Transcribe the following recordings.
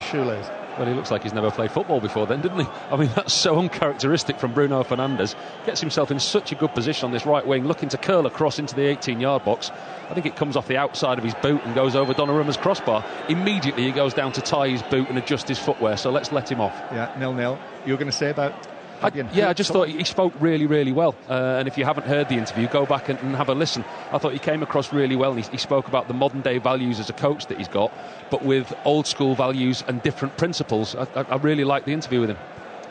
shoelace. Well, he looks like he's never played football before then, didn't he? I mean, that's so uncharacteristic from Bruno Fernandes. Gets himself in such a good position on this right wing, looking to curl across into the 18-yard box. I think it comes off the outside of his boot and goes over Donnarumma's crossbar. Immediately he goes down to tie his boot and adjust his footwear, so let's let him off. Yeah, 0-0. You were going to say about... I just thought he spoke really, really well. And if you haven't heard the interview, go back and have a listen. I thought he came across really well. And he spoke about the modern day values as a coach that he's got, but with old school values and different principles. I really liked the interview with him.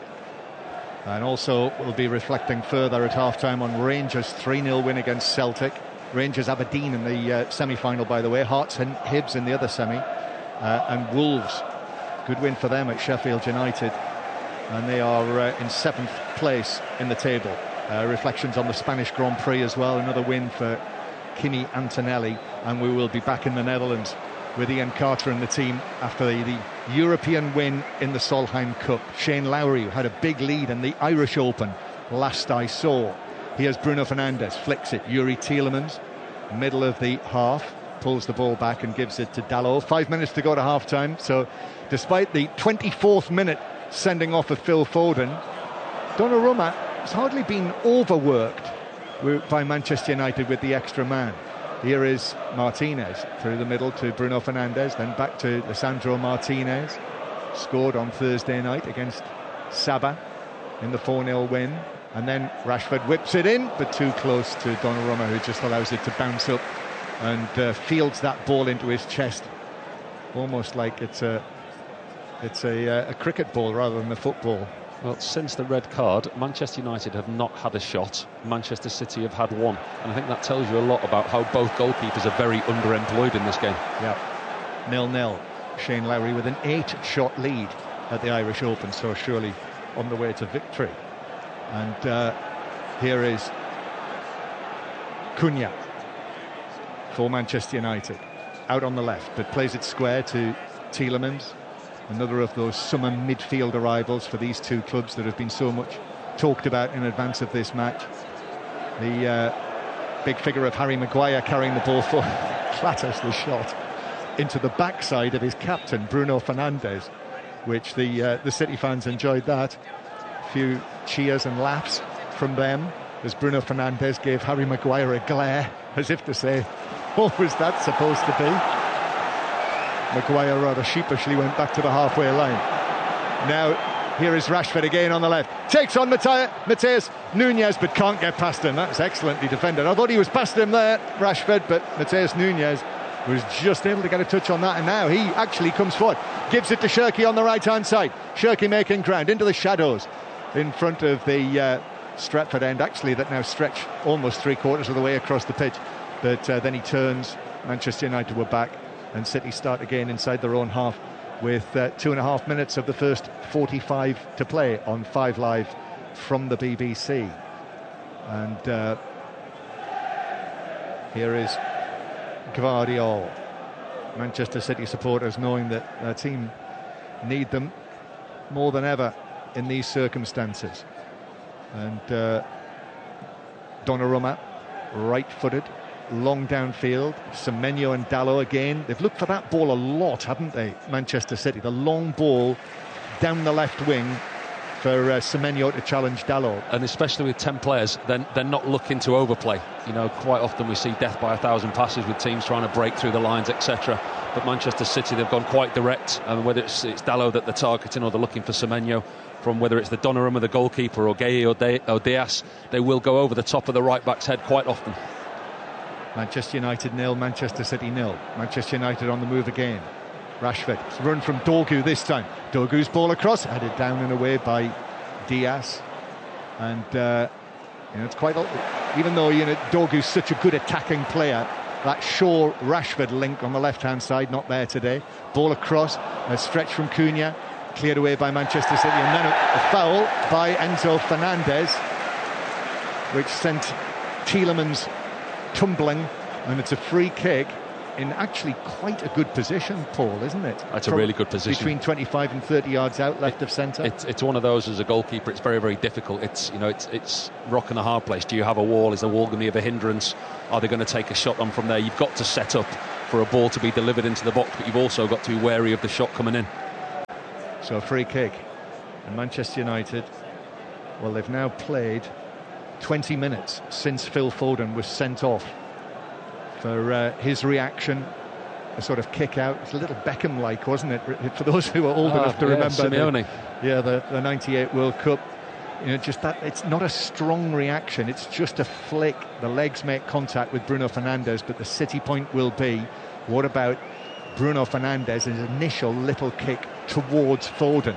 And also we'll be reflecting further at half-time on Rangers' 3-0 win against Celtic. Rangers Aberdeen in the semi-final, by the way. Hearts and Hibs in the other semi. And Wolves, good win for them at Sheffield United. And they are in 7th place in the table. Reflections on the Spanish Grand Prix as well. Another win for Kimi Antonelli. And we will be back in the Netherlands with Ian Carter and the team after the European win in the Solheim Cup. Shane Lowry, who had a big lead in the Irish Open last I saw. Here's Bruno Fernandes, flicks it. Yuri Tielemans, middle of the half, pulls the ball back and gives it to Dalot. 5 minutes to go to half-time. So despite the 24th minute sending off of Phil Foden, Donnarumma has hardly been overworked by Manchester United with the extra man. Here is Martinez through the middle to Bruno Fernandes, then back to Lisandro Martinez. Scored on Thursday night against Sabah in the 4-0 win. And then Rashford whips it in, but too close to Donnarumma, who just allows it to bounce up and fields that ball into his chest, almost like it's a cricket ball rather than a football. Well, since the red card, Manchester United have not had a shot. Manchester City have had one. And I think that tells you a lot about how both goalkeepers are very underemployed in this game. Yeah. 0-0. Shane Lowry with an 8-shot lead at the Irish Open, so surely on the way to victory. And here is Cunha for Manchester United. Out on the left, but plays it square to Tielemans. Another of those summer midfield arrivals for these two clubs that have been so much talked about in advance of this match. The big figure of Harry Maguire carrying the ball for clatters the shot into the backside of his captain, Bruno Fernandes, which the City fans enjoyed that. A few cheers and laughs from them as Bruno Fernandes gave Harry Maguire a glare, as if to say, what was that supposed to be? Maguire rather sheepishly went back to the halfway line. Now here is Rashford again on the left, takes on Matheus Nunes, but can't get past him. That's excellently defended. I thought he was past him there, Rashford, but Matheus Nunes was just able to get a touch on that, and now he actually comes forward, gives it to Cherki on the right hand side. Cherki making ground into the shadows in front of the Stretford end, actually, that now stretch almost 3/4 of the way across the pitch, but then he turns. Manchester United were back, and City start again inside their own half with 2.5 minutes of the first 45 to play on 5 Live from the BBC. And here is Gvardiol. Manchester City supporters knowing that their team need them more than ever in these circumstances. And Donnarumma, right-footed, long downfield. Semenyo and Dalot again. They've looked for that ball a lot, haven't they, Manchester City? The long ball down the left wing for Semenyo to challenge Dalot. And especially with 10 players, they're not looking to overplay. You know, quite often we see death by 1,000 passes with teams trying to break through the lines, etc. But Manchester City, they've gone quite direct. And whether it's Dalot that they're targeting or they're looking for Semenyo, from whether it's the Donnarumma, the goalkeeper, or Gueye or Diaz, they will go over the top of the right-back's head quite often. Manchester United 0, Manchester City 0. Manchester United on the move again. Rashford, it's a run from Dorgu this time. Dorgu's ball across, headed down and away by Diaz. And it's quite, even though Dorgu's such a good attacking player, that Shaw-Rashford link on the left-hand side, not there today. Ball across, a stretch from Cunha, cleared away by Manchester City, and then a foul by Enzo Fernandez, which sent Tielemans tumbling, and it's a free kick in actually quite a good position, Paul, isn't it? That's a really good position. Between 25 and 30 yards out, left of centre. It's one of those, as a goalkeeper, it's very, very difficult. It's rock and a hard place. Do you have a wall? Is the wall going to be a hindrance? Are they going to take a shot on from there? You've got to set up for a ball to be delivered into the box, but you've also got to be wary of the shot coming in. So a free kick. And Manchester United, well, they've now played 20 minutes since Phil Foden was sent off for his reaction, a sort of kick out. It's a little Beckham-like, wasn't it? For those who are old enough to remember the 98 World Cup. You know, just that, it's not a strong reaction, it's just a flick. The legs make contact with Bruno Fernandes, but the City point will be, what about Bruno Fernandes' initial little kick towards Foden?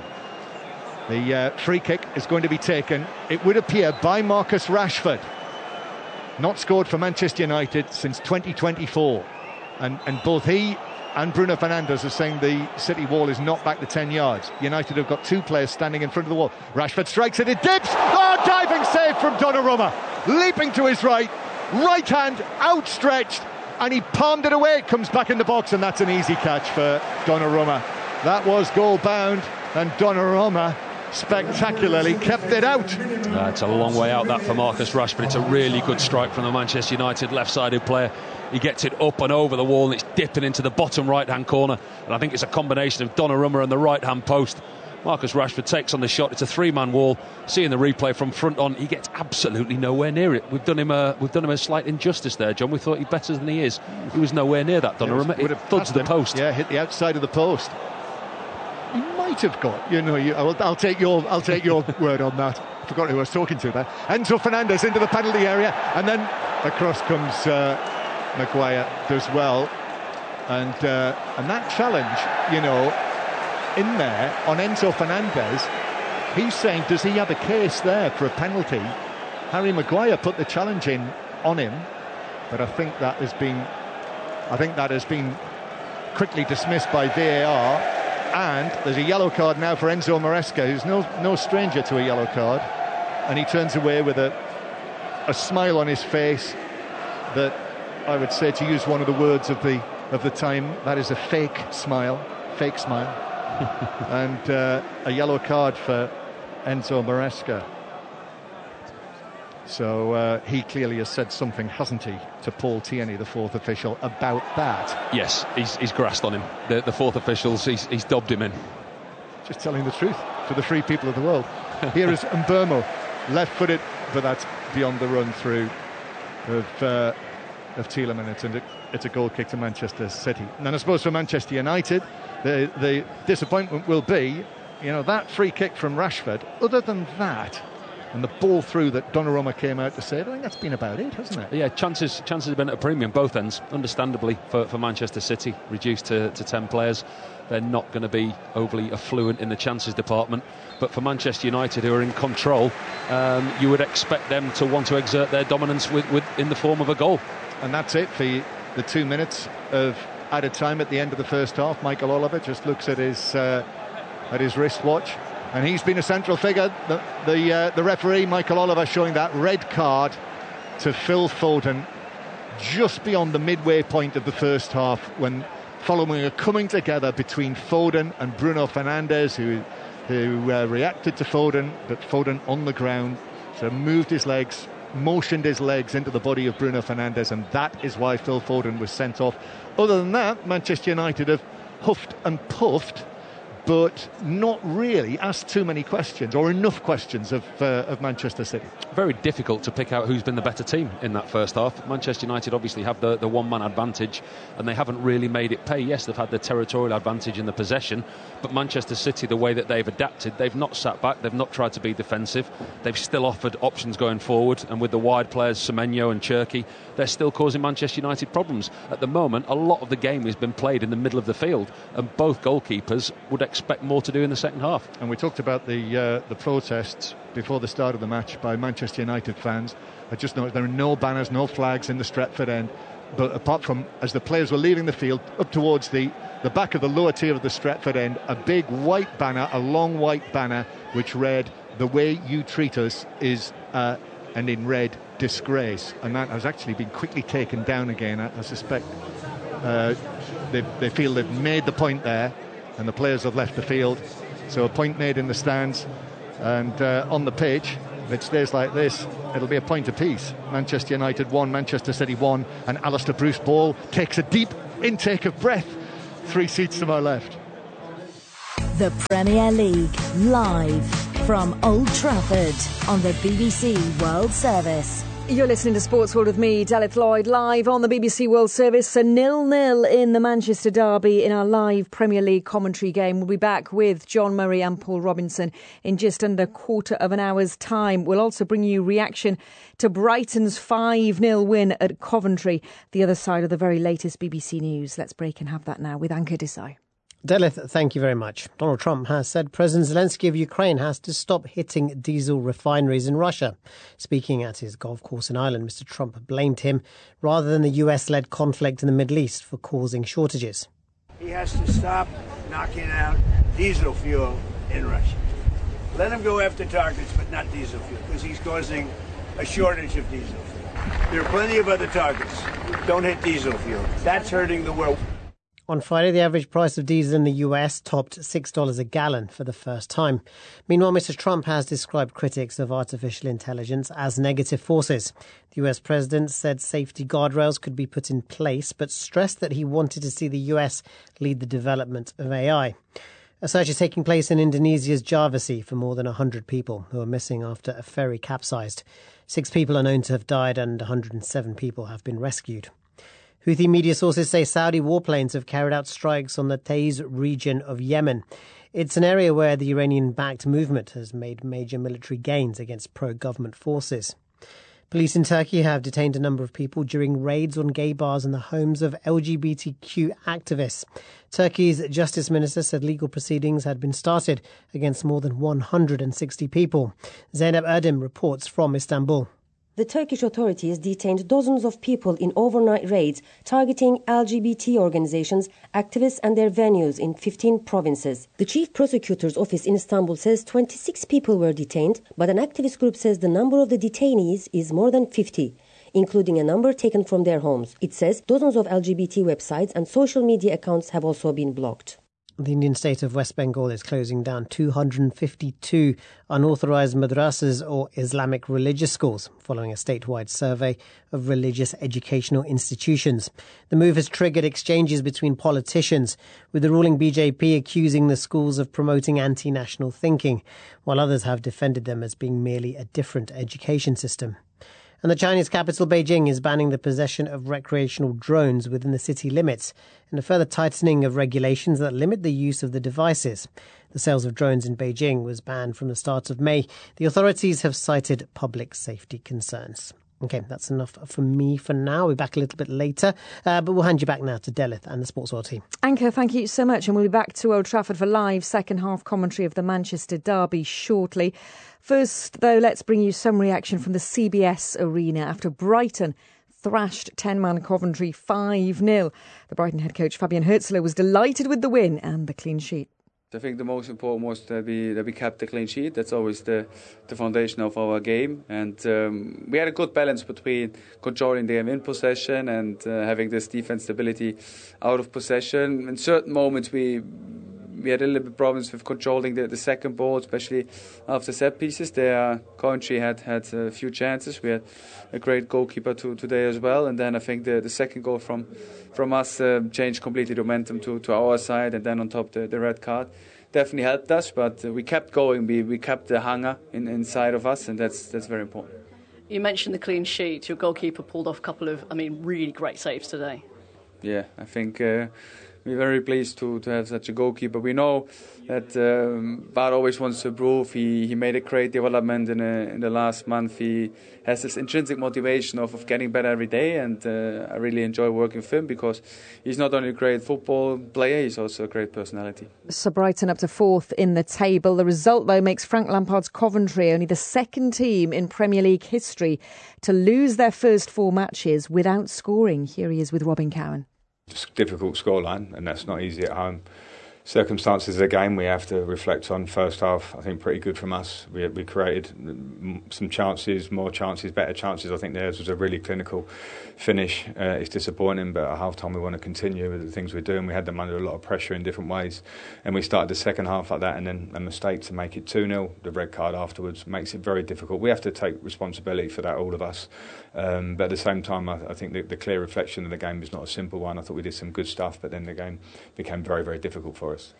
The free kick is going to be taken, it would appear, by Marcus Rashford. Not scored for Manchester United since 2024. And both he and Bruno Fernandes are saying the City wall is not back to 10 yards. United have got two players standing in front of the wall. Rashford strikes it, it dips! Oh, diving save from Donnarumma! Leaping to his right hand outstretched, and he palmed it away. It comes back in the box, and that's an easy catch for Donnarumma. That was goal bound, and Donnarumma spectacularly kept it out. It's a long way out, that, for Marcus Rashford. It's a really good strike from the Manchester United left-sided player. He gets it up and over the wall, and it's dipping into the bottom right-hand corner. And I think it's a combination of Donnarumma and the right-hand post. Marcus Rashford takes on the shot. It's a three-man wall. Seeing the replay from front on, he gets absolutely nowhere near it. We've done him a slight injustice there, John. We thought he'd better than he is. He was nowhere near that, Donnarumma. It thuds the post. Yeah, hit the outside of the post. He might have got, I'll take your word on that. I forgot who I was talking to there. Enzo Fernandez into the penalty area, and then across comes Maguire, does well, and that challenge, in there on Enzo Fernandez, he's saying, does he have a case there for a penalty? Harry Maguire put the challenge in on him, but I think that has been quickly dismissed by VAR. And there's a yellow card now for Enzo Maresca, who's no stranger to a yellow card, and he turns away with a smile on his face that I would say, to use one of the words of the time, that is a fake smile, and a yellow card for Enzo Maresca. So he clearly has said something, hasn't he, to Paul Tierney, the fourth official, about that. Yes, he's grassed on him. The fourth officials, he's dobbed him in. Just telling the truth for the free people of the world. Here is Mbeumo, left-footed, but that's beyond the run-through of Tielemans, and it's a goal kick to Manchester City. And then I suppose for Manchester United, the disappointment will be, that free kick from Rashford. Other than that, and the ball through that Donnarumma came out to save, I think that's been about it, hasn't it? Yeah, chances have been at a premium, both ends, understandably, for Manchester City, reduced to 10 players. They're not going to be overly affluent in the chances department. But for Manchester United, who are in control, you would expect them to want to exert their dominance in the form of a goal. And that's it for the 2 minutes of added time at the end of the first half. Michael Oliver just looks at his wristwatch, and he's been a central figure. The referee, Michael Oliver, showing that red card to Phil Foden just beyond the midway point of the first half, when following a coming together between Foden and Bruno Fernandes, who reacted to Foden, but Foden on the ground, so moved his legs, motioned his legs into the body of Bruno Fernandes, and that is why Phil Foden was sent off. Other than that, Manchester United have huffed and puffed, but not really asked too many questions, or enough questions, of Manchester City. Very difficult to pick out who's been the better team in that first half. Manchester United obviously have the one-man advantage, and they haven't really made it pay. Yes, they've had the territorial advantage in the possession, but Manchester City, the way that they've adapted, they've not sat back, they've not tried to be defensive, they've still offered options going forward, and with the wide players, Semenyo and Cherki, they're still causing Manchester United problems. At the moment, a lot of the game has been played in the middle of the field, and both goalkeepers would expect more to do in the second half. And we talked about the protests before the start of the match by Manchester United fans. I just noticed there are no banners, no flags in the Stretford end, but apart from, as the players were leaving the field up towards the back of the lower tier of the Stretford end, a big white banner, a long white banner, which read, "The way you treat us is," and in red, "disgrace." And that has actually been quickly taken down again. I suspect they feel they've made the point there, and the players have left the field. So a point made in the stands, and on the pitch, if it stays like this, it'll be a point apiece. Manchester United 1, Manchester City 1, and Alistair Bruce Ball takes a deep intake of breath 3 seats to my left. The Premier League, live from Old Trafford on the BBC World Service. You're listening to Sports World with me, Delith Lloyd, live on the BBC World Service. A 0-0 in the Manchester derby in our live Premier League commentary game. We'll be back with John Murray and Paul Robinson in just under a quarter of an hour's time. We'll also bring you reaction to Brighton's 5-0 win at Coventry, the other side of the very latest BBC news. Let's break and have that now with Ankur Desai. Delith, thank you very much. Donald Trump has said President Zelensky of Ukraine has to stop hitting diesel refineries in Russia. Speaking at his golf course in Ireland, Mr. Trump blamed him rather than the US-led conflict in the Middle East for causing shortages. He has to stop knocking out diesel fuel in Russia. Let him go after targets, but not diesel fuel, because he's causing a shortage of diesel fuel. There are plenty of other targets. Don't hit diesel fuel. That's hurting the world. On Friday, the average price of diesel in the US topped $6 a gallon for the first time. Meanwhile, Mr. Trump has described critics of artificial intelligence as negative forces. The US president said safety guardrails could be put in place, but stressed that he wanted to see the US lead the development of AI. A search is taking place in Indonesia's Java Sea for more than 100 people who are missing after a ferry capsized. 6 people are known to have died and 107 people have been rescued. Houthi media sources say Saudi warplanes have carried out strikes on the Taiz region of Yemen. It's an area where the Iranian-backed movement has made major military gains against pro-government forces. Police in Turkey have detained a number of people during raids on gay bars and the homes of LGBTQ activists. Turkey's Justice Minister said legal proceedings had been started against more than 160 people. Zeynep Erdem reports from Istanbul. The Turkish authorities detained dozens of people in overnight raids targeting LGBT organizations, activists and their venues in 15 provinces. The chief prosecutor's office in Istanbul says 26 people were detained, but an activist group says the number of the detainees is more than 50, including a number taken from their homes. It says dozens of LGBT websites and social media accounts have also been blocked. The Indian state of West Bengal is closing down 252 unauthorized madrasas or Islamic religious schools following a statewide survey of religious educational institutions. The move has triggered exchanges between politicians, with the ruling BJP accusing the schools of promoting anti-national thinking, while others have defended them as being merely a different education system. And the Chinese capital, Beijing, is banning the possession of recreational drones within the city limits and a further tightening of regulations that limit the use of the devices. The sales of drones in Beijing was banned from the start of May. The authorities have cited public safety concerns. OK, that's enough for me for now. We'll be back a little bit later, but we'll hand you back now to Delith and the Sports World team. Ankur, thank you so much. And we'll be back to Old Trafford for live second half commentary of the Manchester derby shortly. First, though, let's bring you some reaction from the CBS Arena after Brighton thrashed 10-man Coventry 5-0. The Brighton head coach Fabian Hürzeler was delighted with the win and the clean sheet. I think the most important was that we kept the clean sheet. That's always the foundation of our game. And we had a good balance between controlling the game in possession and having this defense stability out of possession. In certain moments we had a little bit problems with controlling the second ball, especially after set pieces. Coventry had a few chances. We had a great goalkeeper today as well. And then I think the second goal from us changed completely the momentum to our side. And then on top the red card definitely helped us. But we kept going. We kept the hunger inside of us, and that's very important. You mentioned the clean sheet. Your goalkeeper pulled off a couple of, really great saves today. Yeah, I think we're very pleased to have such a goalkeeper. We know that Bart always wants to improve. He made a great development in the last month. He has this intrinsic motivation of getting better every day, and I really enjoy working with him because he's not only a great football player, he's also a great personality. So Brighton up to 4th in the table. The result, though, makes Frank Lampard's Coventry only the second team in Premier League history to lose their first 4 matches without scoring. Here he is with Robin Cowan. It's a difficult scoreline, and that's not easy at home. Circumstances of the game we have to reflect on. First half, I think pretty good from us. We created some chances, more chances, better chances. I think theirs was a really clinical finish. It's disappointing, but at half time we want to continue with the things we're doing. We had them under a lot of pressure in different ways, and we started the second half like that, and then a mistake to make it 2-0. The red card afterwards makes it very difficult. We have to take responsibility for that, all of us. But at the same time, I think the clear reflection of the game is not a simple one. I thought we did some good stuff, but then the game became very, very difficult for us.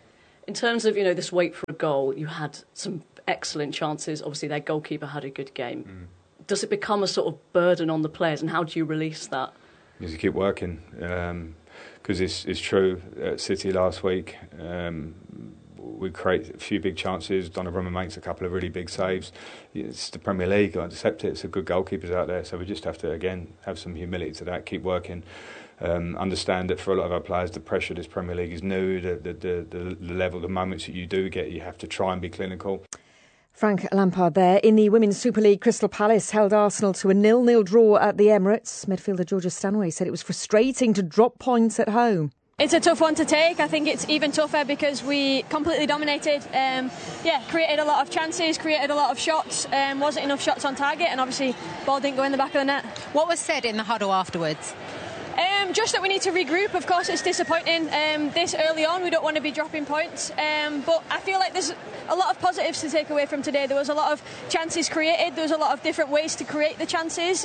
In terms of, this wait for a goal, you had some excellent chances. Obviously, their goalkeeper had a good game. Does it become a sort of burden on the players, and how do you release that? You have to keep working, because it's true. At City last week, we create a few big chances. Donnarumma makes a couple of really big saves. It's the Premier League, I accept it. It's a good goalkeepers out there, so we just have to, again, have some humility to that, keep working. Understand that for a lot of our players, the pressure of this Premier League is new. The level, the moments that you do get, you have to try and be clinical. Frank Lampard there. In the Women's Super League, Crystal Palace held Arsenal to a 0-0 draw at the Emirates. Midfielder Georgia Stanway said it was frustrating to drop points at home. It's a tough one to take. I think it's even tougher because we completely dominated. Created a lot of chances, created a lot of shots. Wasn't enough shots on target, and obviously ball didn't go in the back of the net. What was said in the huddle afterwards? Just that we need to regroup. Of course, it's disappointing this early on. We don't want to be dropping points. But I feel like there's a lot of positives to take away from today. There was a lot of chances created. There was a lot of different ways to create the chances.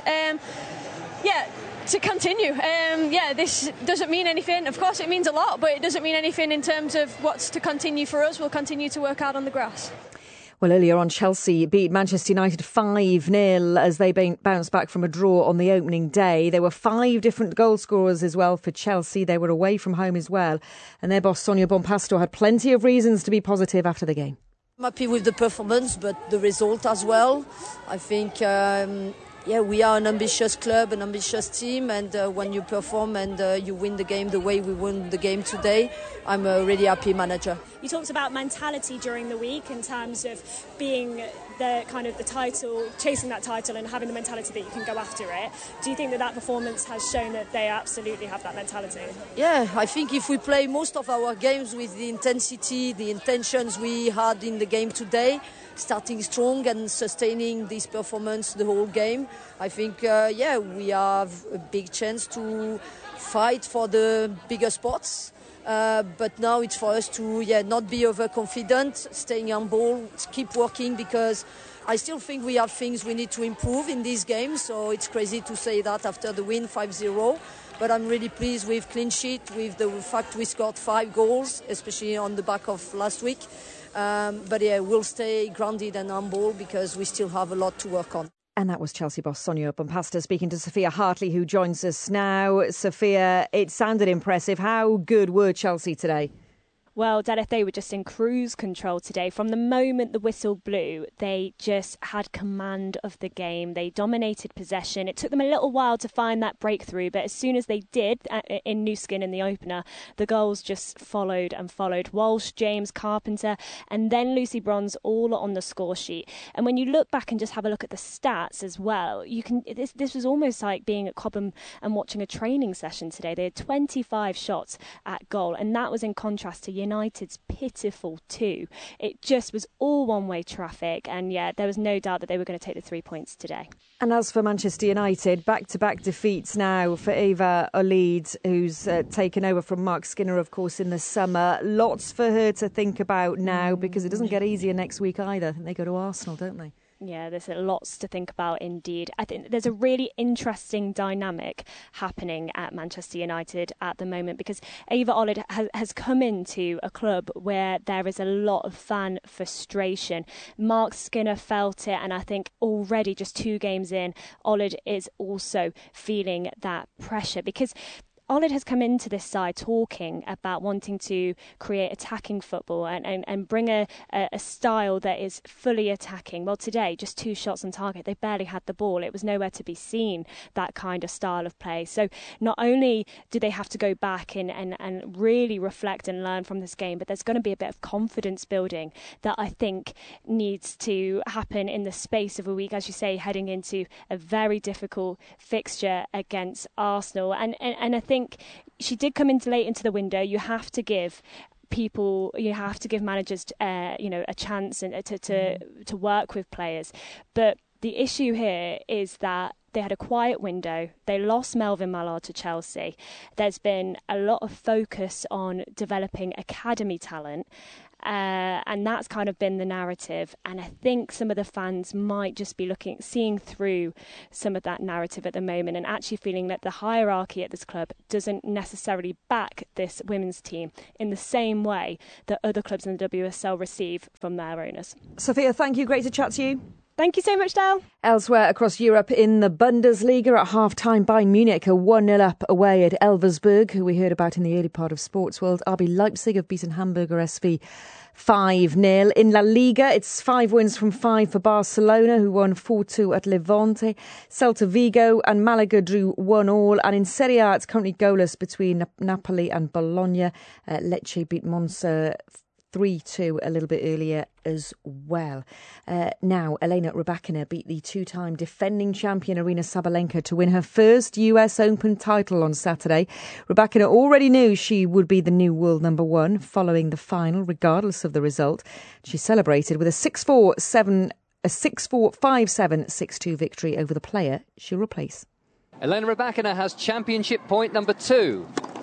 To continue. This doesn't mean anything. Of course, it means a lot, but it doesn't mean anything in terms of what's to continue for us. We'll continue to work hard on the grass. Well, earlier on, Chelsea beat Manchester United 5-0 as they bounced back from a draw on the opening day. There were 5 different goal scorers as well for Chelsea. They were away from home as well. And their boss, Sonia Bonpasto, had plenty of reasons to be positive after the game. I'm happy with the performance, but the result as well. I think... we are an ambitious club, an ambitious team, and when you perform and you win the game the way we won the game today, I'm a really happy manager. You talked about mentality during the week in terms of being the title, chasing that title and having the mentality that you can go after it. Do you think that performance has shown that they absolutely have that mentality? Yeah, I think if we play most of our games with the intensity, the intentions we had in the game today, starting strong and sustaining this performance the whole game, I think, we have a big chance to fight for the bigger spots. But now it's for us to not be overconfident, staying on ball, keep working, because I still think we have things we need to improve in this game. So it's crazy to say that after the win 5-0. But I'm really pleased with clean sheet, with the fact we scored 5 goals, especially on the back of last week. We'll stay grounded and humble because we still have a lot to work on. And that was Chelsea boss Sonia Bonpasto speaking to Sophia Hartley, who joins us now. Sophia, it sounded impressive. How good were Chelsea today? Well, Delith, they were just in cruise control today. From the moment the whistle blew, they just had command of the game. They dominated possession. It took them a little while to find that breakthrough, but as soon as they did, in Nu Skin in the opener, the goals just followed and followed. Walsh, James, Carpenter, and then Lucy Bronze all on the score sheet. And when you look back and just have a look at the stats as well, you can. This was almost like being at Cobham and watching a training session today. They had 25 shots at goal, and that was in contrast to United's pitiful 2. It just was all one-way traffic, and there was no doubt that they were going to take the 3 points today. And as for Manchester United, back-to-back defeats now for Eva Olid, who's taken over from Mark Skinner, of course, in the summer. Lots for her to think about now, because it doesn't get easier next week either. I think they go to Arsenal, don't they? Yeah, there's lots to think about indeed. I think there's a really interesting dynamic happening at Manchester United at the moment, because Eva Olid has come into a club where there is a lot of fan frustration. Mark Skinner felt it, and I think already just 2 games in, Olid is also feeling that pressure, because Olid has come into this side talking about wanting to create attacking football and bring a style that is fully attacking. Well, today, just 2 shots on target. They barely had the ball. It was nowhere to be seen, that kind of style of play. So not only do they have to go back and really reflect and learn from this game, but there's going to be a bit of confidence building that I think needs to happen in the space of a week, as you say, heading into a very difficult fixture against Arsenal. And I think she did come in late into the window. You have to give managers, a chance and to work with players. But the issue here is that they had a quiet window. They lost Melvin Mallard to Chelsea. There's been a lot of focus on developing academy talent. And that's kind of been the narrative. And I think some of the fans might just be seeing through some of that narrative at the moment and actually feeling that the hierarchy at this club doesn't necessarily back this women's team in the same way that other clubs in the WSL receive from their owners. Sophia, thank you. Great to chat to you. Thank you so much, Dal. Elsewhere across Europe, in the Bundesliga at half-time, Bayern Munich are 1-0 up away at Elversberg, who we heard about in the early part of Sports World. RB Leipzig have beaten Hamburger SV 5-0. In La Liga, it's 5 wins from 5 for Barcelona, who won 4-2 at Levante. Celta Vigo and Malaga drew 1-1. And in Serie A, it's currently goalless between Napoli and Bologna. Lecce beat Monza 3-2 a little bit earlier as well. Now, Elena Rybakina beat the two-time defending champion Aryna Sabalenka to win her first US Open title on Saturday. Rybakina already knew she would be the new world number one following the final, regardless of the result. She celebrated with a 6-4, 5-7, 6-2 victory over the player she'll replace. Elena Rybakina has championship point number 2.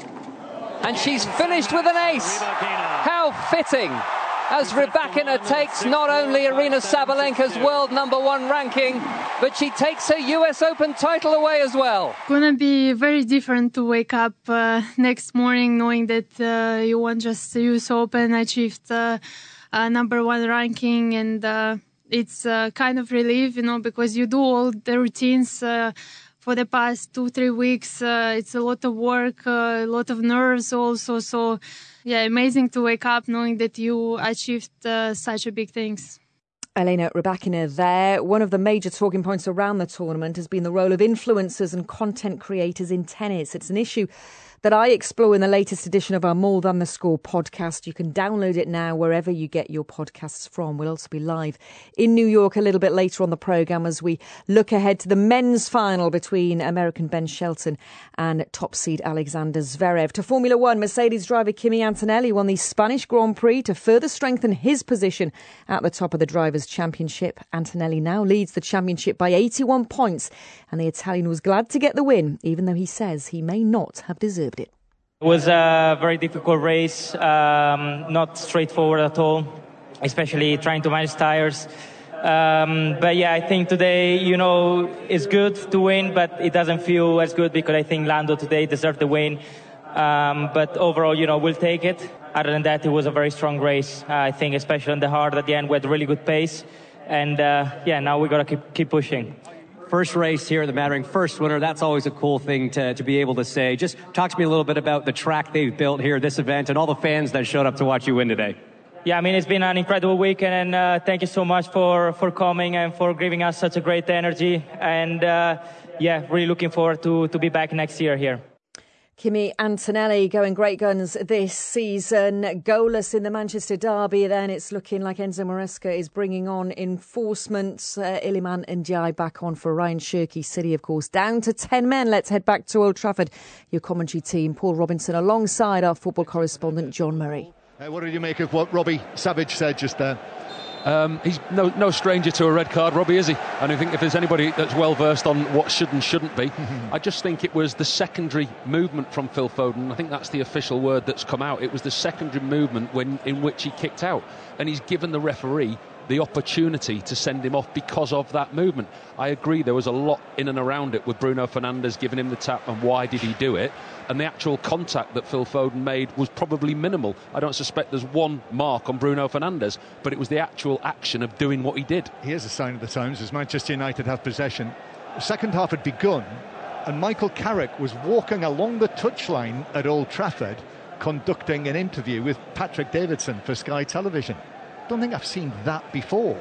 And she's finished with an ace. How fitting, as Rybakina takes not only Aryna Sabalenka's world number 1 ranking, but she takes her US Open title away as well. Gonna be very different to wake up next morning knowing that you won just the US Open, achieved number 1 ranking, and it's kind of relief, because you do all the routines for the past 2-3 weeks. It's a lot of work, a lot of nerves also. So, yeah, amazing to wake up knowing that you achieved such a big things. Elena Rybakina there. One of the major talking points around the tournament has been the role of influencers and content creators in tennis. It's an issue that I explore in the latest edition of our More Than the Score podcast. You can download it now wherever you get your podcasts from. We'll also be live in New York a little bit later on the programme as we look ahead to the men's final between American Ben Shelton and top seed Alexander Zverev. To Formula One, Mercedes driver Kimi Antonelli won the Spanish Grand Prix to further strengthen his position at the top of the Drivers' Championship. Antonelli now leads the championship by 81 points, and the Italian was glad to get the win, even though he says he may not have deserved it. It was a very difficult race, not straightforward at all, especially trying to manage tires. But yeah, I think today, it's good to win, but it doesn't feel as good because I think Lando today deserved the win. But overall, we'll take it. Other than that, it was a very strong race. I think especially on the hard at the end, we had really good pace. And now we got to keep pushing. First race here in the Mattering, first winner. That's always a cool thing to be able to say. Just talk to me a little bit about the track they've built here, this event, and all the fans that showed up to watch you win today. Yeah, it's been an incredible weekend, and thank you so much for coming and for giving us such a great energy. And really looking forward to be back next year here. Kimi Antonelli going great guns this season. Goalless in the Manchester derby. Then it's looking like Enzo Maresca is bringing on enforcements. Iliman Ndiaye back on for Ryan Shirky. City, of course, down to 10 men. Let's head back to Old Trafford. Your commentary team, Paul Robinson, alongside our football correspondent, John Murray. What did you make of what Robbie Savage said just there? He's no stranger to a red card, Robbie, is he? And I think if there's anybody that's well versed on what should and shouldn't be, I just think it was the secondary movement from Phil Foden. I think that's the official word that's come out. It was the secondary movement in which he kicked out, and he's given the referee the opportunity to send him off because of that movement. I agree there was a lot in and around it with Bruno Fernandes giving him the tap and why did he do it, and the actual contact that Phil Foden made was probably minimal. I don't suspect there's one mark on Bruno Fernandes, but it was the actual action of doing what he did. Here's a sign of the times as Manchester United have possession. The second half had begun and Michael Carrick was walking along the touchline at Old Trafford conducting an interview with Patrick Davidson for Sky Television. Don't think I've seen that before.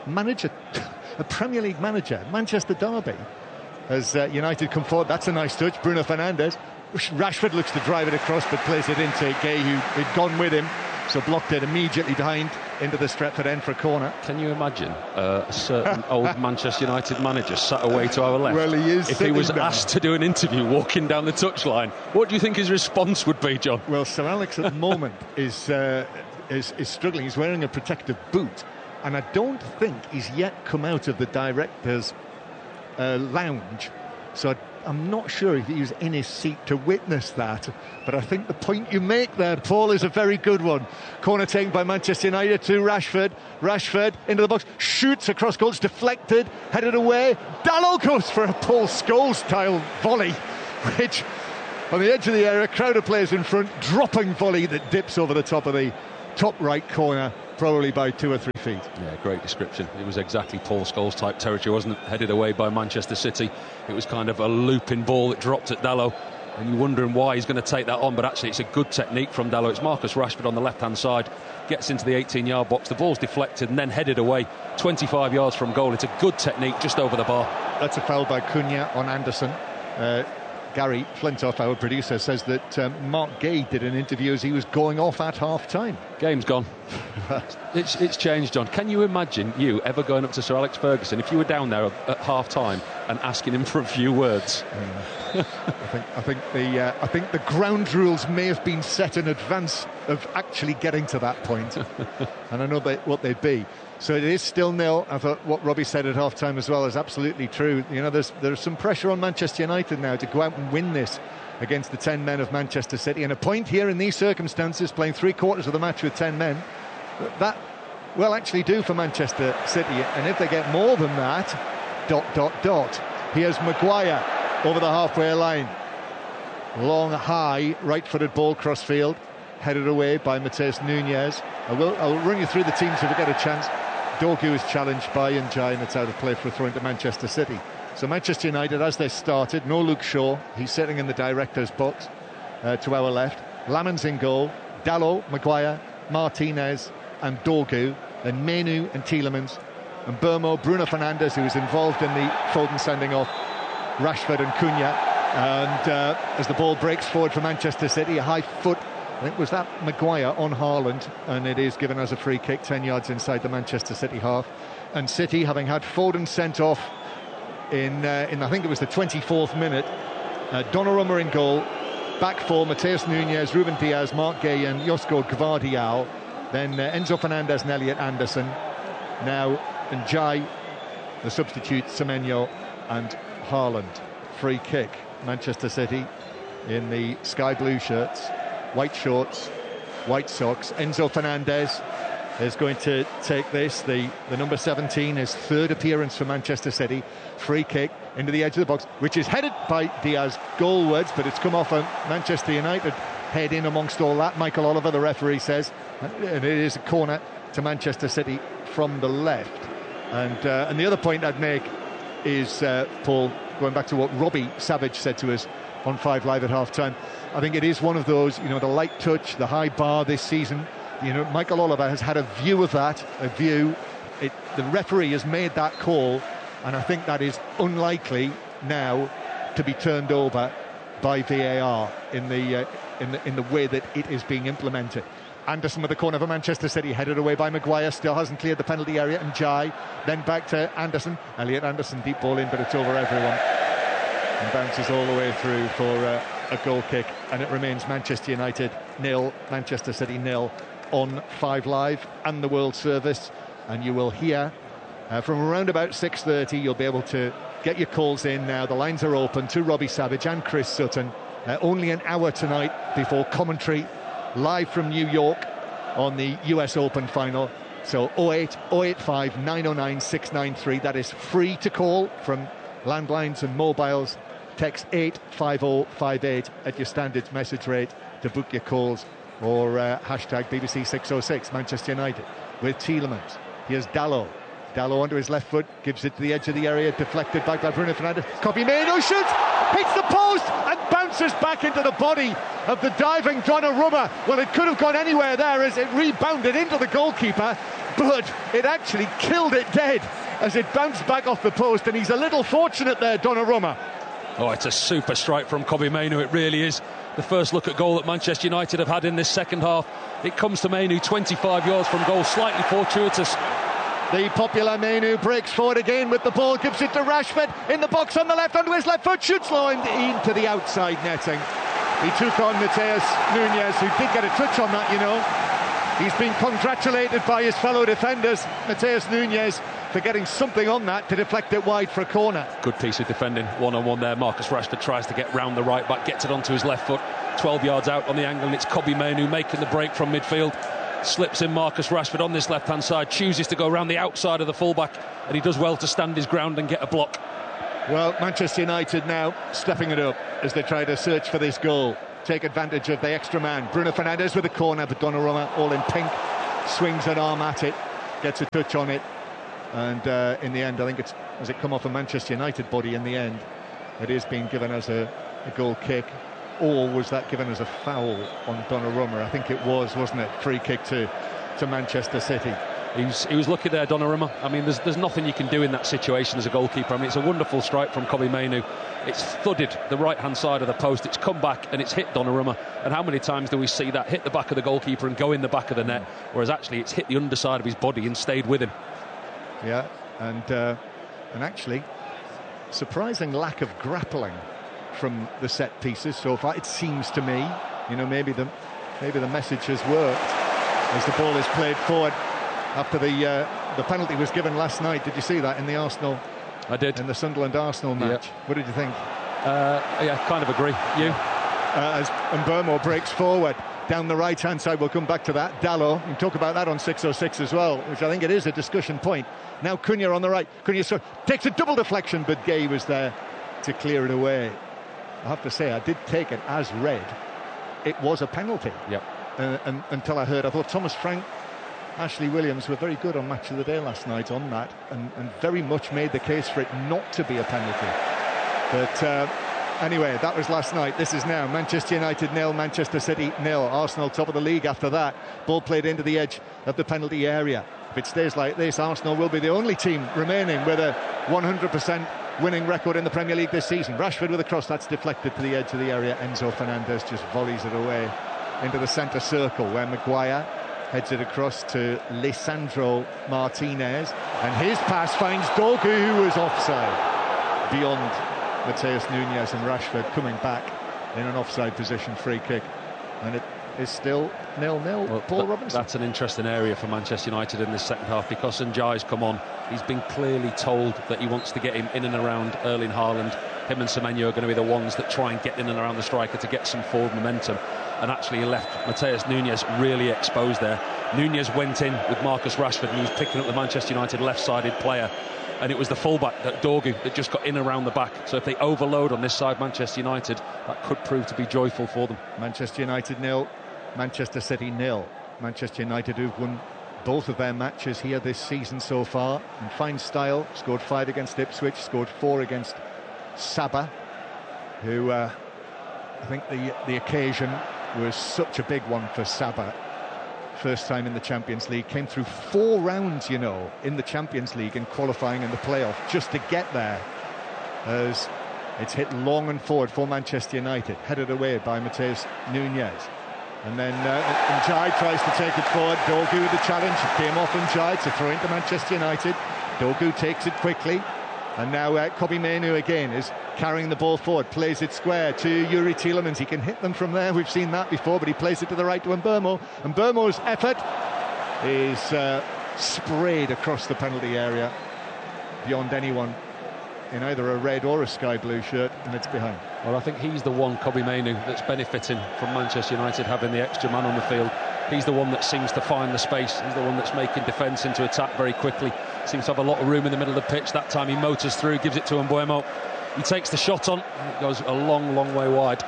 A Premier League manager, Manchester derby, as United come forward. That's a nice touch. Bruno Fernandes. Rashford looks to drive it across, but plays it into Gay, who had gone with him, so blocked it immediately behind into the Stretford end for a corner. Can you imagine a certain old Manchester United manager sat away to our left? Well, he is. If he was asked to do an interview walking down the touchline, what do you think his response would be, John? Well, Sir Alex at the moment is struggling. He's wearing a protective boot, and I don't think he's yet come out of the director's lounge. So I'm not sure if he was in his seat to witness that, but I think the point you make there, Paul, is a very good one. Corner taken by Manchester United to Rashford. Rashford into the box, shoots across goals, deflected, headed away. Dalot goes for a Paul Scholes-style volley, which, on the edge of the area, crowd of players in front, dropping volley that dips over the top of the top right corner, probably by 2 or 3 feet. Yeah, great description. It was exactly Paul Scholes type territory, wasn't it? Headed away by Manchester City. It was kind of a looping ball that dropped at Dalot, and you're wondering why he's going to take that on, but actually it's a good technique from Dalot. It's Marcus Rashford on the left-hand side, gets into the 18-yard box, the ball's deflected and then headed away 25 yards from goal. It's a good technique just over the bar. That's a foul by Cunha on Anderson. Gary Flintoff, our producer, says that Mark Gay did an interview as he was going off at half-time. Game's gone. It's changed, John. Can you imagine you ever going up to Sir Alex Ferguson if you were down there at half-time and asking him for a few words? I think the ground rules may have been set in advance of actually getting to that point, and I know what they'd be. So it is still 0. I thought what Robbie said at half-time as well is absolutely true. You know, there's some pressure on Manchester United now to go out and win this against the 10 men of Manchester City. And a point here in these circumstances, playing 3/4 of the match with 10 men, that will actually do for Manchester City. And if they get more than that, ... Here's Maguire over the halfway line. Long, high, right-footed ball cross-field, headed away by Mateus Nunes. I'll run you through the teams if we get a chance. Dorgu is challenged by Njai, and it's out of play for a throw into Manchester City. So Manchester United, as they started, no Luke Shaw. He's sitting in the director's box to our left. Lamon's in goal. Dalot, Maguire, Martinez and Dorgu. Then Menu and Tielemans. And Burmo, Bruno Fernandes, who was involved in the Foden sending off Rashford and Cunha. And as the ball breaks forward for Manchester City, a high foot, I think was that Maguire on Haaland, and it is given as a free kick 10 yards inside the Manchester City half. And City, having had Foden sent off in I think it was the 24th minute, Donnarumma in goal, back four, Mateus Nunes, Ruben Diaz, Mark Gay and Josko Gvardiol, then Enzo Fernandez and Elliot Anderson, now Njai, the substitute, Semenyo and Haaland. Free kick, Manchester City in the sky blue shirts, white shorts, white socks. Enzo Fernandez is going to take this, the number 17, his third appearance for Manchester City. Free kick into the edge of the box, which is headed by Diaz goalwards, but it's come off a Manchester United head in amongst all that. Michael Oliver, the referee, says, and it is a corner to Manchester City from the left. And the other point I'd make is, Paul, going back to what Robbie Savage said to us on 5 Live at half-time, I think it is one of those, you know, the light touch, the high bar this season. You know, Michael Oliver has had a view of that, the referee has made that call, and I think that is unlikely now to be turned over by VAR in the way that it is being implemented. Anderson with the corner for Manchester City, headed away by Maguire, still hasn't cleared the penalty area, and Njai, then back to Anderson. Elliot Anderson, deep ball in, but it's over everyone. And bounces all the way through for a goal kick, and it remains Manchester United 0, Manchester City 0 on 5 Live and the World Service. And you will hear from around about 6:30, you'll be able to get your calls in now. The lines are open to Robbie Savage and Chris Sutton. Only an hour tonight before commentary live from New York on the US Open final. So 08085 909 693. That is free to call from landlines and mobiles. Text 85058 at your standard message rate to book your calls, or hashtag BBC 606 Manchester United with Tielemans. Here's Dalot onto his left foot, gives it to the edge of the area, deflected back by Bruno Fernandes. Kobbie Mainoo shoots, hits the post and bounces back into the body of the diving Donnarumma. Well, it could have gone anywhere there as it rebounded into the goalkeeper, but it actually killed it dead as it bounced back off the post, and he's a little fortunate there, Donnarumma. Oh, it's a super strike from Kobbie Mainoo, it really is. The first look at goal that Manchester United have had in this second half. It comes to Mainoo 25 yards from goal, slightly fortuitous. The popular Mainoo breaks forward again with the ball, gives it to Rashford in the box on the left, onto his left foot, shoots low into the outside netting. He took on Mateus Nunes, who did get a touch on that, you know. He's been congratulated by his fellow defenders, Matheus Nunes, for getting something on that to deflect it wide for a corner. Good piece of defending, one-on-one there. Marcus Rashford tries to get round the right back, gets it onto his left foot, 12 yards out on the angle, and it's Kobbie Mainoo making the break from midfield. Slips in Marcus Rashford on this left-hand side, chooses to go round the outside of the fullback, and he does well to stand his ground and get a block. Well, Manchester United now stepping it up as they try to search for this goal. Take advantage of the extra man. Bruno Fernandes with a corner, but Donnarumma, all in pink, swings an arm at it, gets a touch on it, and in the end, I think it's, has it come off a Manchester United body in the end? It is being given as a goal kick, or was that given as a foul on Donnarumma? I think it was, wasn't it? Free kick to Manchester City. He was lucky there, Donnarumma. I mean, there's nothing you can do in that situation as a goalkeeper. I mean, it's a wonderful strike from Kobbie Mainoo. It's thudded the right-hand side of the post. It's come back and it's hit Donnarumma. And how many times do we see that hit the back of the goalkeeper and go in the back of the net, whereas actually it's hit the underside of his body and stayed with him. Yeah, and actually, surprising lack of grappling from the set pieces so far. It seems to me, you know, maybe the message has worked as the ball is played forward. After the penalty was given last night, did you see that in the Arsenal? I did. In the Sunderland-Arsenal match. Yep. What did you think? Yeah, kind of agree. You? As Mbeumo breaks forward down the right-hand side, we'll come back to that. Dalot, you can talk about that on 606 as well, which I think it is a discussion point. Now Cunha on the right. Cunha takes a double deflection, but Gay was there to clear it away. I have to say, I did take it as read. It was a penalty. Yep. And until I thought Thomas Frank, Ashley Williams were very good on Match of the Day last night on that, and very much made the case for it not to be a penalty. But anyway, that was last night. This is now Manchester United 0, Manchester City 0. Arsenal top of the league after that. Ball played into the edge of the penalty area. If it stays like this, Arsenal will be the only team remaining with a 100% winning record in the Premier League this season. Rashford with a cross, that's deflected to the edge of the area. Enzo Fernandez just volleys it away into the centre circle, where Maguire heads it across to Lisandro Martinez, and his pass finds Dogu, who was offside. Beyond Matheus Nunes and Rashford coming back in an offside position, free kick, and it is still 0-0. Well, Paul Robinson. That's an interesting area for Manchester United in this second half, because Njai's come on. He's been clearly told that he wants to get him in and around Erling Haaland. Him and Semenyo are going to be the ones that try and get in and around the striker to get some forward momentum. And actually he left Matheus Nunes really exposed there. Nunes went in with Marcus Rashford, and he was picking up the Manchester United left-sided player, and it was the fullback, Dogu, that just got in around the back. So if they overload on this side, Manchester United, that could prove to be joyful for them. Manchester United 0, Manchester City 0. Manchester United, who've won both of their matches here this season so far in fine style. Scored 5 against Ipswich, scored 4 against Sabah, who I think the occasion was such a big one for Sabah. First time in the Champions League, came through 4 rounds, you know, in the Champions League in qualifying and the playoff just to get there, as it's hit long and forward for Manchester United, headed away by Matheus Nunes, and then Njai tries to take it forward. Dogu with the challenge, it came off Njai to throw into Manchester United. Dogu takes it quickly, and now Kobbie Mainoo again is carrying the ball forward, plays it square to Youri Tielemans. He can hit them from there, we've seen that before, but he plays it to the right to Mbeumo. Mbeumo's effort is sprayed across the penalty area beyond anyone in either a red or a sky blue shirt, and it's behind. Well, I think he's the one, Kobbie Mainoo, that's benefiting from Manchester United having the extra man on the field. He's the one that seems to find the space. He's the one that's making defence into attack very quickly. Seems to have a lot of room in the middle of the pitch. That time he motors through, gives it to Mbeumo. He takes the shot on, and it goes a long, long way wide.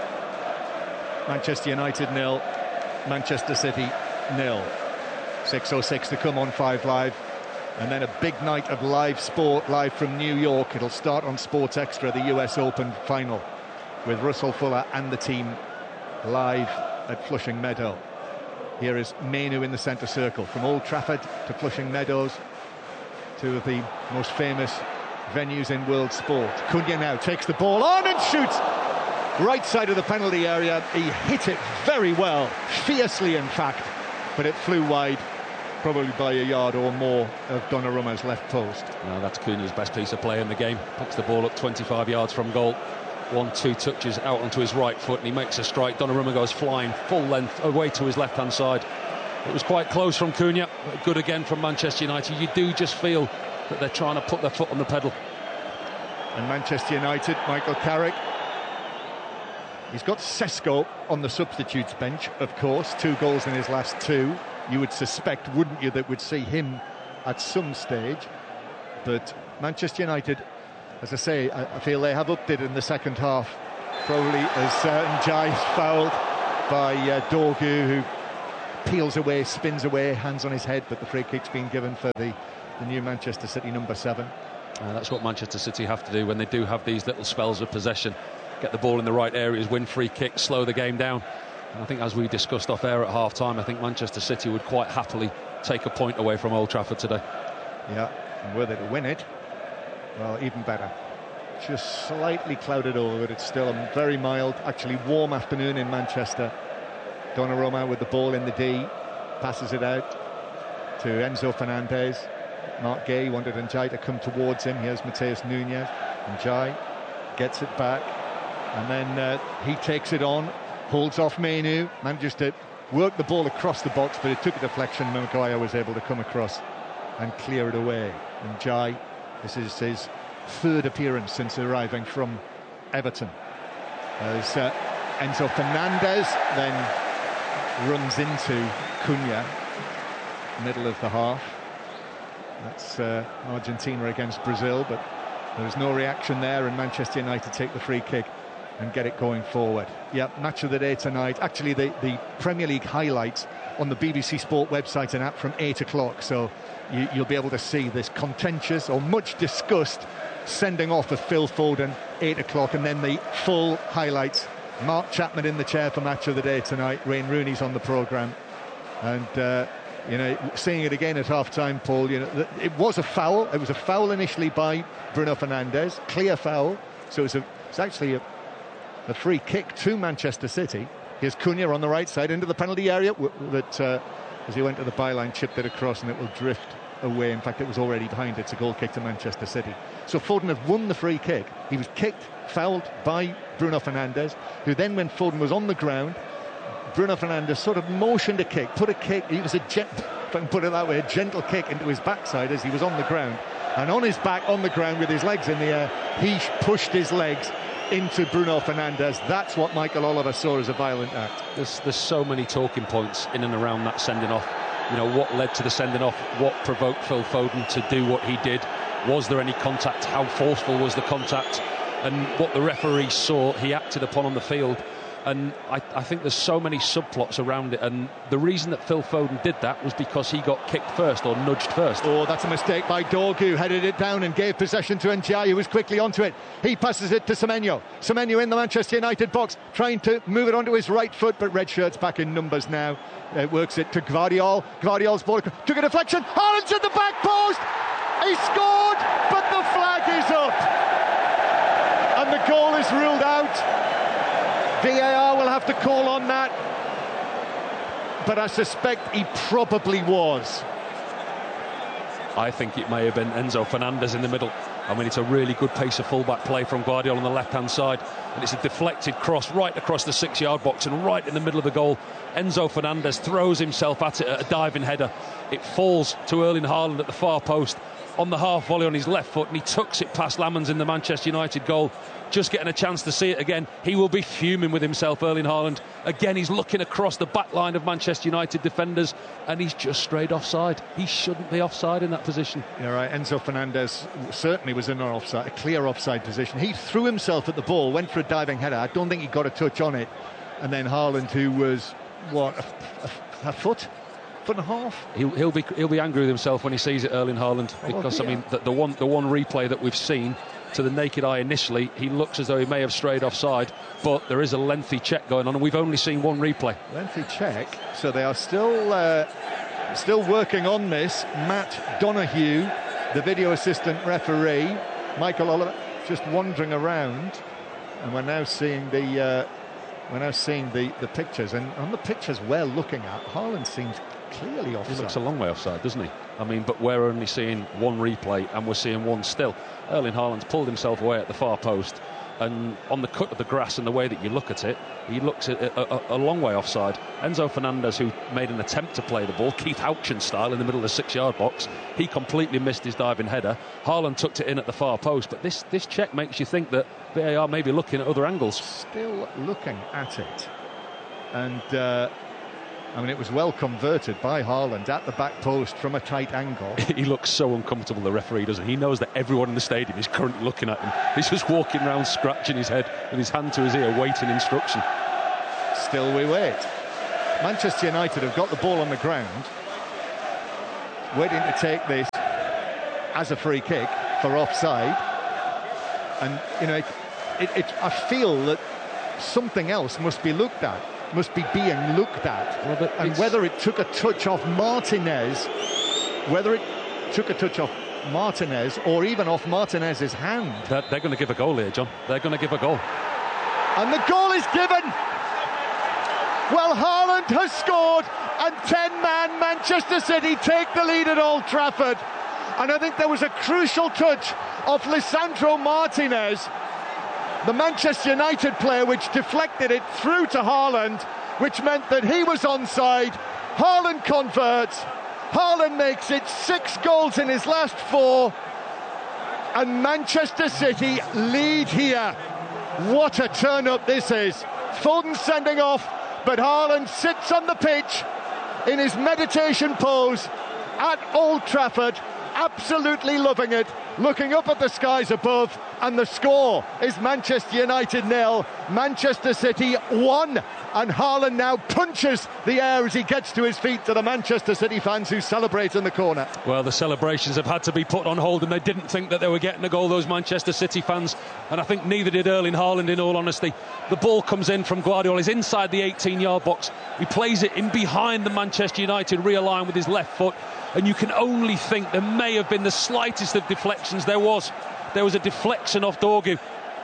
Manchester United 0, Manchester City 0. 6:06 to come on 5 Live. And then a big night of live sport, live from New York. It'll start on Sports Extra, the US Open final, with Russell Fuller and the team live at Flushing Meadow. Here is Mainoo in the centre circle. From Old Trafford to Flushing Meadows, 2 of the most famous venues in world sport. Cunha now takes the ball on and shoots right side of the penalty area. He hit it very well, fiercely in fact, but it flew wide, probably by a yard or more of Donnarumma's left post. No, that's Cunha's best piece of play in the game. Picks the ball up 25 yards from goal. 1-2 touches out onto his right foot, and he makes a strike. Donnarumma goes flying full length away to his left-hand side. It was quite close from Cunha, but good again from Manchester United. You do just feel that they're trying to put their foot on the pedal. And Manchester United, Michael Carrick, he's got Sesko on the substitutes bench, of course, 2 goals in his last 2. You would suspect, wouldn't you, that we'd see him at some stage. But Manchester United, as I say, I feel they have upped it in the second half. Probably as Ndiaye is fouled by Dorgu, who peels away, spins away, hands on his head, but the free kick's been given for the new Manchester City number 7. That's what Manchester City have to do when they do have these little spells of possession. Get the ball in the right areas, win free kicks, slow the game down. And I think, as we discussed off air at half-time, I think Manchester City would quite happily take a point away from Old Trafford today. Yeah, and were they to win it, well, even better. Just slightly clouded over, but it's still a very mild, actually warm afternoon in Manchester. Donnarumma with the ball in the D, passes it out to Enzo Fernandez. Mark Gay wanted Ndiaye to come towards him. Here's Mateus Nunes. Ndiaye gets it back, and then he takes it on, holds off Mainoo, manages to work the ball across the box, but it took a deflection. Maguire was able to come across and clear it away. Ndiaye, this is his 3rd appearance since arriving from Everton. As Enzo Fernandez then runs into Cunha, middle of the half. That's Argentina against Brazil, but there was no reaction there, and Manchester United take the free kick and get it going forward. Yep, match of the day tonight. Actually, the Premier League highlights on the BBC Sport website and app from 8 o'clock, so you'll be able to see this contentious or much discussed sending off of Phil Foden, 8 o'clock, and then the full highlights. Mark Chapman in the chair for match of the day tonight. Wayne Rooney's on the programme, and seeing it again at half-time, Paul, it was a foul. It was a foul initially by Bruno Fernandes, clear foul. So it's actually a free kick to Manchester City. Here's Cunha on the right side into the penalty area, but as he went to the byline, chipped it across, and it will drift away. In fact, it was already behind. It's a goal kick to Manchester City. So Foden had won the free kick. He was kicked, fouled by Bruno Fernandes, who then, when Foden was on the ground, Bruno Fernandes sort of motioned a kick, put a kick, he was if I can put it that way, a gentle kick into his backside as he was on the ground. And on his back, on the ground, with his legs in the air, he pushed his legs into Bruno Fernandes. That's what Michael Oliver saw as a violent act. There's so many talking points in and around that sending off. What led to the sending off? What provoked Phil Foden to do what he did? Was there any contact? How forceful was the contact? And what the referee saw, he acted upon on the field. And I think there's so many subplots around it, and the reason that Phil Foden did that was because he got kicked first, or nudged first. Oh, that's a mistake by Dorgu, headed it down and gave possession to Ndiaye, who was quickly onto it. He passes it to Semenyo. Semenyo in the Manchester United box, trying to move it onto his right foot, but red shirt's back in numbers now. Works it to Gvardiol. Gvardiol's ball took a deflection. Haaland's at the back post. He scored, but the flag is up, and the goal is ruled out. VAR will have to call on that, but I suspect he probably was. I think it may have been Enzo Fernandez in the middle. I mean, it's a really good pace of fullback play from Gvardiol on the left-hand side, and it's a deflected cross right across the 6-yard box and right in the middle of the goal. Enzo Fernandez throws himself at it at a diving header. It falls to Erling Haaland at the far post on the half volley on his left foot, and he tucks it past Lammens in the Manchester United goal. Just getting a chance to see it again. He will be fuming with himself, Erling Haaland. Again, he's looking across the back line of Manchester United defenders, and he's just strayed offside. He shouldn't be offside in that position. You're right. Enzo Fernandez certainly was in an offside, a clear offside position. He threw himself at the ball, went for a diving header. I don't think he got a touch on it. And then Haaland, who was, a foot and a half? He'll be angry with himself when he sees it, Erling Haaland, because, I mean, the one replay that we've seen, to the naked eye initially, he looks as though he may have strayed offside, but there is a lengthy check going on, and we've only seen one replay. Lengthy check, so they are still working on this. Matt Donoghue, the video assistant referee, Michael Oliver, just wandering around, and we're now seeing the pictures, and on the pictures we're looking at, Haaland seems clearly offside. He looks a long way offside, doesn't he? I mean, but we're only seeing one replay, and we're seeing one still. Erling Haaland's pulled himself away at the far post, and on the cut of the grass and the way that you look at it, he looks at a long way offside. Enzo Fernandez, who made an attempt to play the ball, Keith Houchin style, in the middle of the 6-yard box, he completely missed his diving header. Haaland tucked it in at the far post, but this check makes you think that VAR may be looking at other angles. Still looking at it. And I mean, it was well converted by Haaland at the back post from a tight angle. He looks so uncomfortable, the referee, doesn't he? He knows that everyone in the stadium is currently looking at him. He's just walking around scratching his head with his hand to his ear, waiting instruction. Still we wait. Manchester United have got the ball on the ground, waiting to take this as a free kick for offside. And, you know, I feel that something else must be looked at. Must be being looked at, and whether it took a touch off Martinez, or even off Martinez's hand. They're going to give a goal here, John. They're going to give a goal. And the goal is given. Well, Haaland has scored, and 10-man Manchester City take the lead at Old Trafford. And I think there was a crucial touch of Lisandro Martinez, the Manchester United player, which deflected it through to Haaland, which meant that he was onside. Haaland converts. Haaland makes it 6 goals in his last 4. And Manchester City lead here. What a turn-up this is. Foden sending off, but Haaland sits on the pitch in his meditation pose at Old Trafford, absolutely loving it, looking up at the skies above, and the score is Manchester United 0, Manchester City 1, and Haaland now punches the air as he gets to his feet to the Manchester City fans who celebrate in the corner. Well, the celebrations have had to be put on hold, and they didn't think that they were getting a goal, those Manchester City fans, and I think neither did Erling Haaland, in all honesty. The ball comes in from Guardiola, he's inside the 18-yard box, he plays it in behind the Manchester United rear line with his left foot, and you can only think there may have been the slightest of deflections. There was a deflection off Dorgu.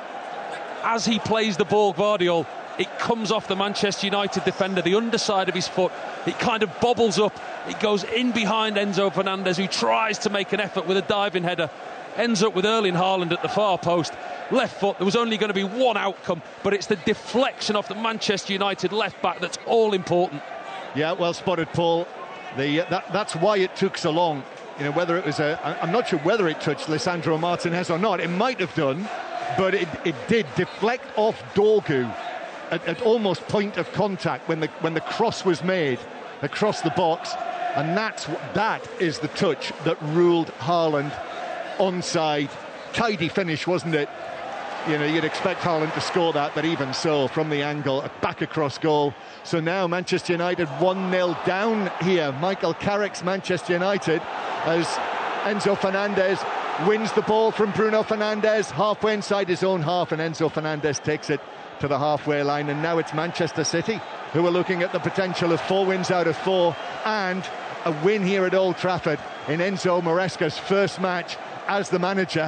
As he plays the ball, Guardiola, it comes off the Manchester United defender, the underside of his foot. It kind of bobbles up. It goes in behind Enzo Fernandez, who tries to make an effort with a diving header. Ends up with Erling Haaland at the far post. Left foot, there was only going to be one outcome, but it's the deflection off the Manchester United left back that's all important. Yeah, well spotted, Paul. That's why it took so long. You know, whether it was I'm not sure whether it touched Lisandro Martinez or not. It might have done, but it did deflect off Dorgu at almost point of contact when the cross was made across the box, and that is the touch that ruled Haaland onside. Tidy finish, wasn't it? You know, you'd expect Haaland to score that, but even so, from the angle, a back across goal. So now Manchester United 1-0 down here. Michael Carrick's Manchester United, as Enzo Fernandez wins the ball from Bruno Fernandes halfway inside his own half, and Enzo Fernandez takes it to the halfway line. And now it's Manchester City who are looking at the potential of 4 wins out of 4 and a win here at Old Trafford in Enzo Maresca's first match as the manager.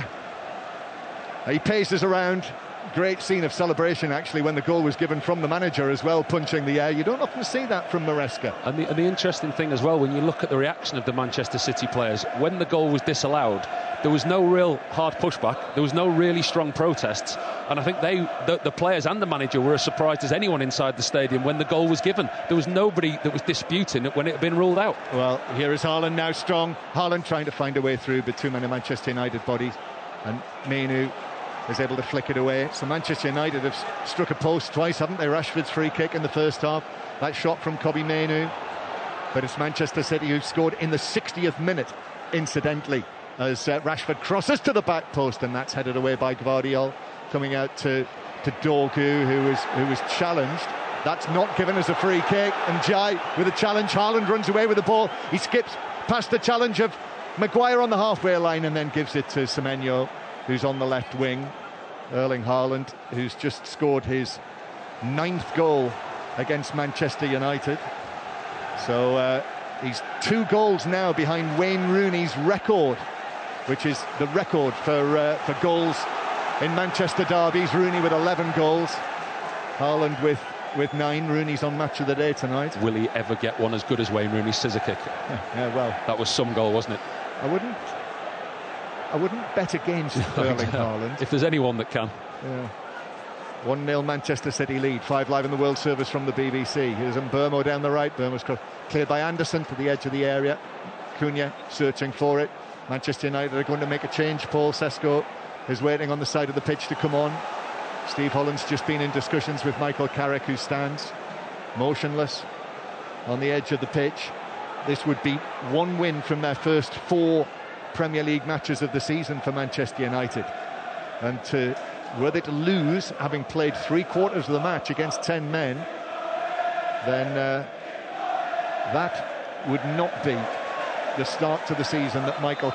He paces around. Great scene of celebration, actually, when the goal was given from the manager as well, punching the air. You don't often see that from Maresca. And the interesting thing as well, when you look at the reaction of the Manchester City players, when the goal was disallowed, there was no real hard pushback, there was no really strong protests, and I think the players and the manager were as surprised as anyone inside the stadium when the goal was given. There was nobody that was disputing it when it had been ruled out. Well, here is Haaland now strong. Haaland trying to find a way through, but too many Manchester United bodies, and Mainoo is able to flick it away. So Manchester United have struck a post twice, haven't they? Rashford's free kick in the first half, that shot from Kobbie Mainoo. But it's Manchester City who've scored in the 60th minute, incidentally, as Rashford crosses to the back post, and that's headed away by Gvardiol, coming out to Dorgu, who was challenged. That's not given as a free kick, and Jai with a challenge. Haaland runs away with the ball. He skips past the challenge of Maguire on the halfway line and then gives it to Semenyo, who's on the left wing. Erling Haaland, who's just scored his 9th goal against Manchester United. So he's 2 goals now behind Wayne Rooney's record, which is the record for goals in Manchester derbies. Rooney with 11 goals, Haaland with 9. Rooney's on Match of the Day tonight. Will he ever get one as good as Wayne Rooney's scissor kick? Yeah, well, that was some goal, wasn't it? I wouldn't bet against Erling Haaland. If there's anyone that can. Yeah. 1-0 Manchester City lead. 5 Live in the World Service from the BBC. Here's Mbeumo down the right. Mbeumo's cleared by Anderson to the edge of the area. Cunha searching for it. Manchester United are going to make a change. Paul Sesko is waiting on the side of the pitch to come on. Steve Holland's just been in discussions with Michael Carrick, who stands motionless on the edge of the pitch. This would be 1 win from their first 4 Premier League matches of the season for Manchester United. And were they to lose, having played 3/4 of the match against 10 men, then that would not be the start to the season that Michael